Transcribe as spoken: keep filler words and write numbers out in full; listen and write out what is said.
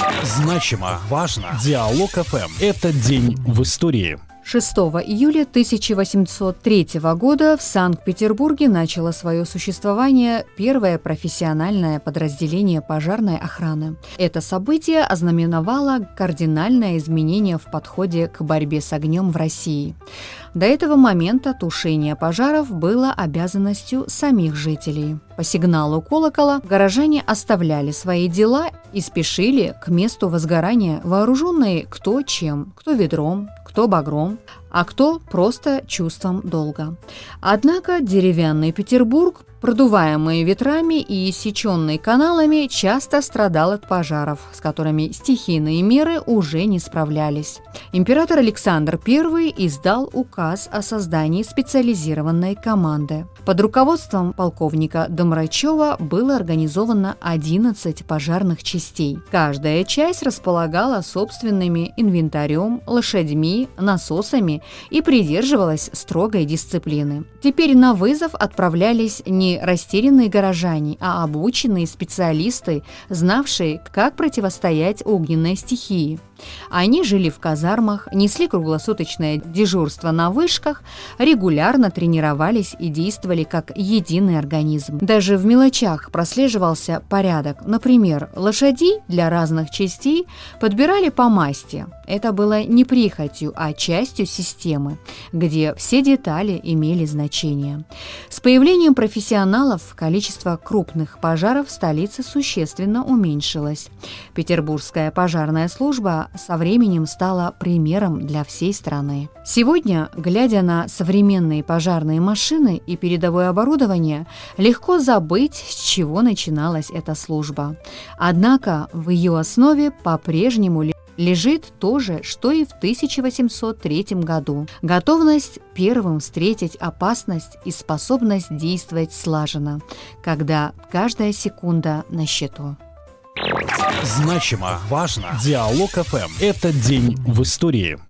Значимо, важно. Диалог эф эм. Это день в истории. шестого июля тысяча восемьсот третьего года в Санкт-Петербурге начало свое существование первое профессиональное подразделение пожарной охраны. Это событие ознаменовало кардинальное изменение в подходе к борьбе с огнем в России. До этого момента тушение пожаров было обязанностью самих жителей. По сигналу колокола горожане оставляли свои дела и спешили к месту возгорания, вооруженные кто чем, кто ведром, кто багром, а кто просто чувством долга. Однако деревянный Петербург, продуваемый ветрами и иссеченный каналами, часто страдал от пожаров, с которыми стихийные меры уже не справлялись. Император Александр Первый издал указ о создании специализированной команды. Под руководством полковника Домрачева было организовано одиннадцать пожарных частей. Каждая часть располагала собственными инвентарем, лошадьми, насосами и придерживалась строгой дисциплины. Теперь на вызов отправлялись не растерянные горожане, а обученные специалисты, знавшие, как противостоять огненной стихии. Они жили в казармах, несли круглосуточное дежурство на вышках, регулярно тренировались и действовали как единый организм. Даже в мелочах прослеживался порядок. Например, лошадей для разных частей подбирали по масти. Это было не прихотью, а частью системы, где все детали имели значение. С появлением профессионалов количество крупных пожаров в столице существенно уменьшилось. Петербургская пожарная служба со временем стала примером для всей страны. Сегодня, глядя на современные пожарные машины и передовое оборудование, легко забыть, с чего начиналась эта служба. Однако в ее основе по-прежнему лежит то же, что и в тысяча восемьсот третьем году. Готовность первым встретить опасность и способность действовать слаженно, когда каждая секунда на счету. Значимо, важно. Диалог эф эм. Это день в истории.